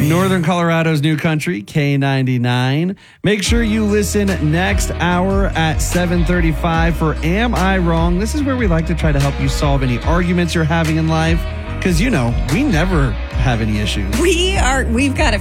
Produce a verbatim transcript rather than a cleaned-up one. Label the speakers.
Speaker 1: Northern Colorado's new country, K ninety-nine. Make sure you listen next hour at seven thirty-five for Am I Wrong? This is where we like to try to help you solve any arguments you're having in life. Because, you know, we never have any issues.
Speaker 2: We are, we've got a